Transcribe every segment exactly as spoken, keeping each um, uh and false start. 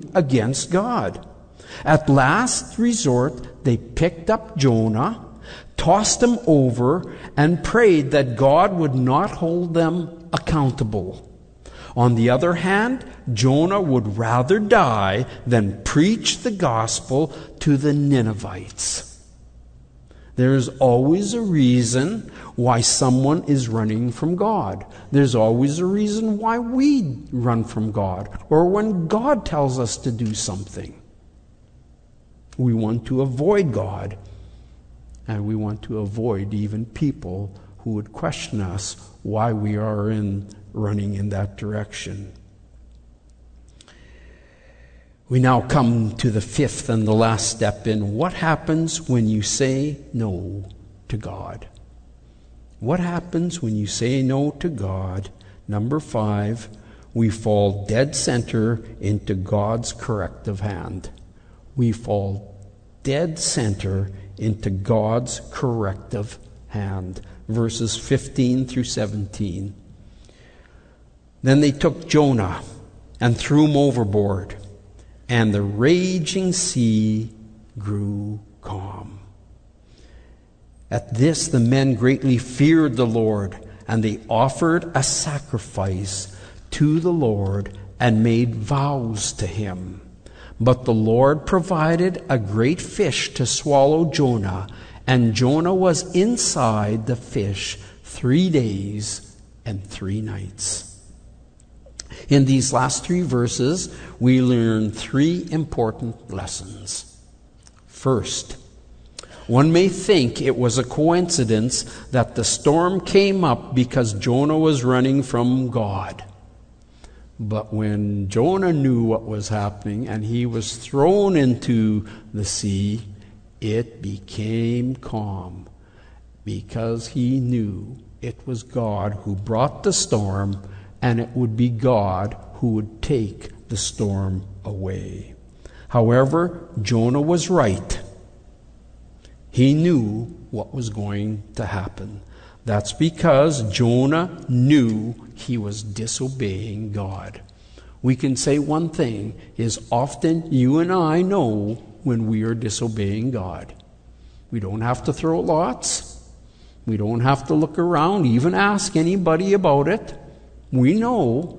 against God. At last resort, they picked up Jonah, tossed him over, and prayed that God would not hold them accountable. On the other hand, Jonah would rather die than preach the gospel to the Ninevites. There's always a reason why someone is running from God. There's always a reason why we run from God, or when God tells us to do something. We want to avoid God, and we want to avoid even people who would question us why we are in running in that direction. We now come to the fifth and the last step in what happens when you say no to God. What happens when you say no to God? Number five, we fall dead center into God's corrective hand. We fall dead center into God's corrective hand. Verses fifteen through seventeen. Then they took Jonah and threw him overboard, and the raging sea grew calm. At this the men greatly feared the Lord, and they offered a sacrifice to the Lord and made vows to him. But the Lord provided a great fish to swallow Jonah, and Jonah was inside the fish three days and three nights. In these last three verses, we learn three important lessons. First, one may think it was a coincidence that the storm came up because Jonah was running from God. But when Jonah knew what was happening and he was thrown into the sea, it became calm because he knew it was God who brought the storm, and it would be God who would take the storm away. However, Jonah was right. He knew what was going to happen. That's because Jonah knew he was disobeying God. We can say one thing is often you and I know when we are disobeying God. We don't have to throw lots. We don't have to look around, even ask anybody about it. We know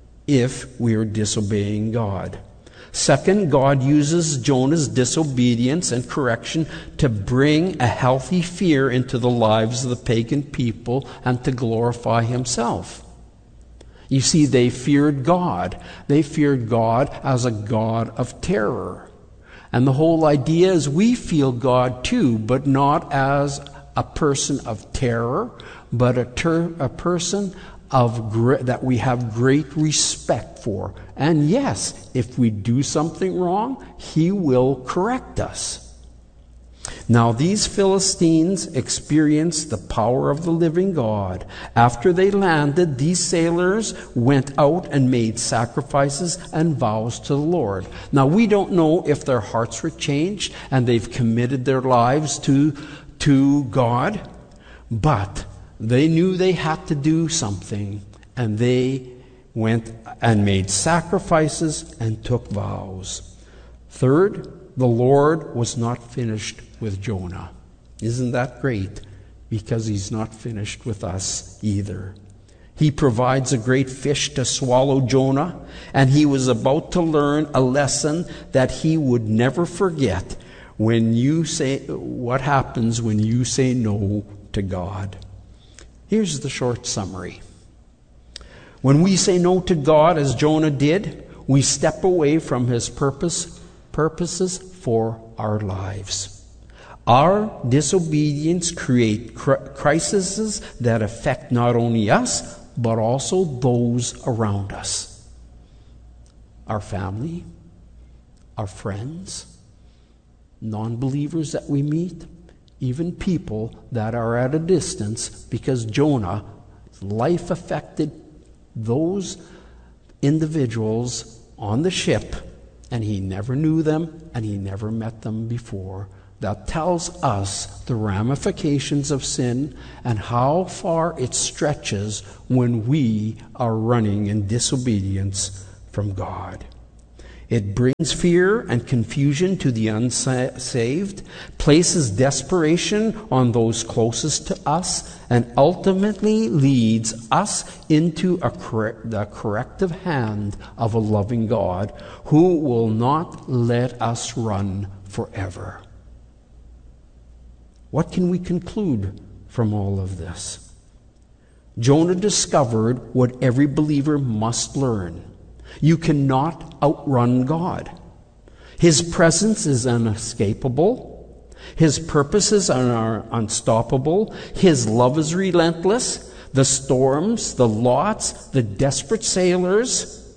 if we are disobeying God. Second, God uses Jonah's disobedience and correction to bring a healthy fear into the lives of the pagan people and to glorify himself. You see, they feared God. They feared God as a God of terror. And the whole idea is we feel God too, but not as a person of terror, but a, ter- a person of gr- that we have great respect for. And yes, if we do something wrong, he will correct us. Now these Philistines experienced the power of the living God. After they landed, these sailors went out and made sacrifices and vows to the Lord. Now we don't know if their hearts were changed and they've committed their lives to, to God, but they knew they had to do something, and they went and made sacrifices and took vows. Third, the Lord was not finished with Jonah. Isn't that great? Because he's not finished with us either. He provides a great fish to swallow Jonah, and he was about to learn a lesson that he would never forget when you say what happens when you say no to God. Here's the short summary. When we say no to God, as Jonah did, we step away from his purpose, purposes for our lives. Our disobedience creates crises that affect not only us, but also those around us. Our family, our friends, non-believers that we meet, even people that are at a distance, because Jonah's life affected those individuals on the ship, and he never knew them and he never met them before. That tells us the ramifications of sin and how far it stretches when we are running in disobedience from God. It brings fear and confusion to the unsaved, places desperation on those closest to us, and ultimately leads us into a cor- the corrective hand of a loving God who will not let us run forever. What can we conclude from all of this? Jonah discovered what every believer must learn. You cannot outrun God. His presence is unescapable. His purposes are unstoppable. His love is relentless. The storms, the lots, the desperate sailors,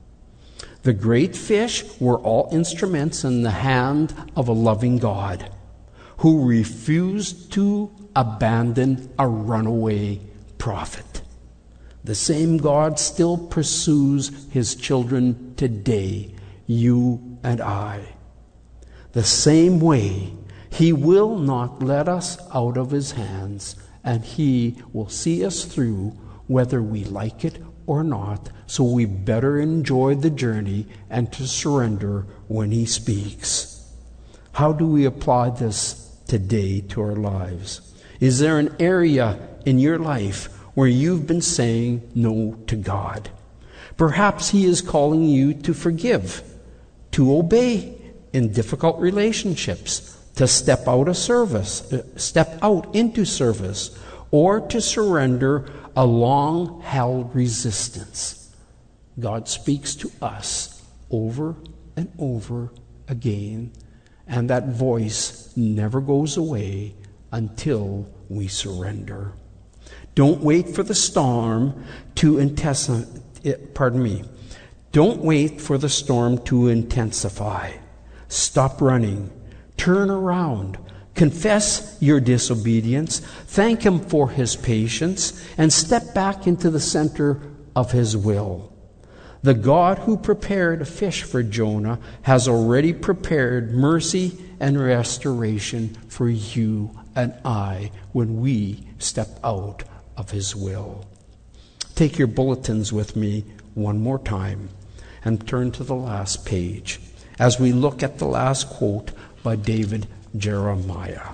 the great fish were all instruments in the hand of a loving God who refused to abandon a runaway prophet. The same God still pursues his children today, you and I. The same way, he will not let us out of his hands, and he will see us through whether we like it or not, so we better enjoy the journey and to surrender when he speaks. How do we apply this today to our lives? Is there an area in your life where you've been saying no to God? Perhaps he is calling you to forgive, to obey in difficult relationships, to step out of service, uh, step out into service, or to surrender a long-held resistance. God speaks to us over and over again, and that voice never goes away until we surrender. Don't wait for the storm to intensify. Pardon me. Don't wait for the storm to intensify. Stop running. Turn around. Confess your disobedience. Thank him for his patience, and step back into the center of his will. The God who prepared a fish for Jonah has already prepared mercy and restoration for you and I when we step out of his will. Take your bulletins with me one more time and turn to the last page as we look at the last quote by David Jeremiah.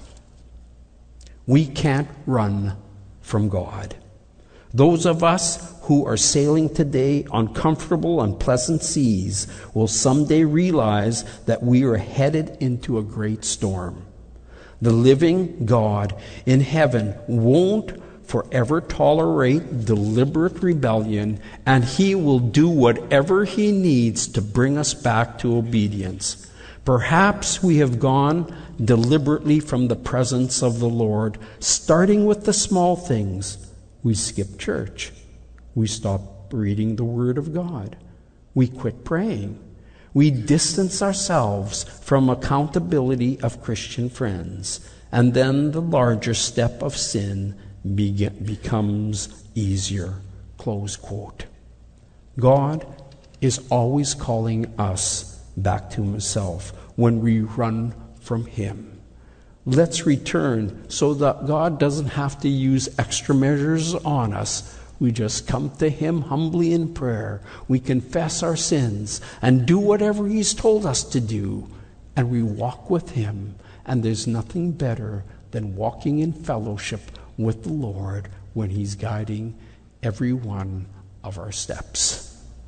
We can't run from God. Those of us who are sailing today on comfortable and pleasant seas will someday realize that we are headed into a great storm. The living God in heaven won't forever tolerate deliberate rebellion, and he will do whatever he needs to bring us back to obedience. Perhaps we have gone deliberately from the presence of the Lord, starting with the small things. We skip church. We stop reading the Word of God. We quit praying. We distance ourselves from accountability of Christian friends. And then the larger step of sin be- becomes easier. Close quote. God is always calling us back to himself when we run from him. Let's return so that God doesn't have to use extra measures on us. We just come to him humbly in prayer. We confess our sins and do whatever he's told us to do. And we walk with him. And there's nothing better than walking in fellowship with the Lord when he's guiding every one of our steps.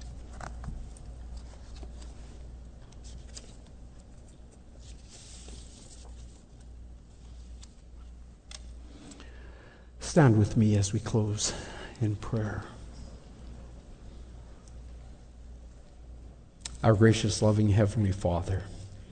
Stand with me as we close in prayer. Our gracious, loving Heavenly Father,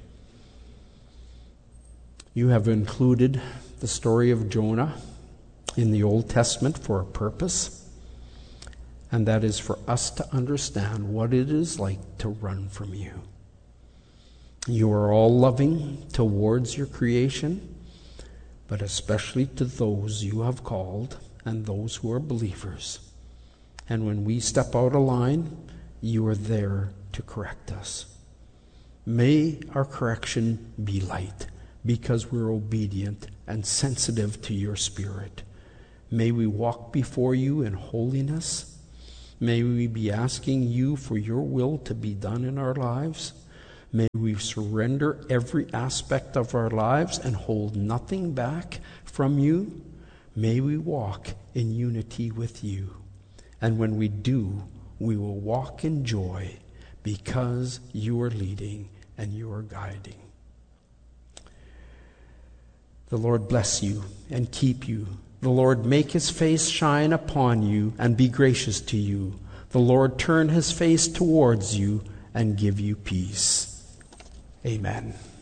you have included the story of Jonah in the Old Testament for a purpose, and that is for us to understand what it is like to run from you. You are all loving towards your creation, but especially to those you have called and those who are believers. And when we step out of line, you are there to correct us. May our correction be light, because we're obedient and sensitive to your Spirit. May we walk before you in holiness. May we be asking you for your will to be done in our lives. May we surrender every aspect of our lives and hold nothing back from you. May we walk in unity with you. And when we do, we will walk in joy because you are leading and you are guiding. The Lord bless you and keep you. The Lord make his face shine upon you and be gracious to you. The Lord turn his face towards you and give you peace. Amen.